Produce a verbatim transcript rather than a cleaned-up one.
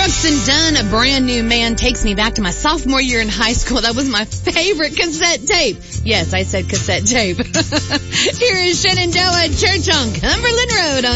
Brooks and Dunn, A Brand New Man, takes me back to my sophomore year in high school. That was my favorite cassette tape. Yes, I said cassette tape. Here is Shenandoah Church on Cumberland Road on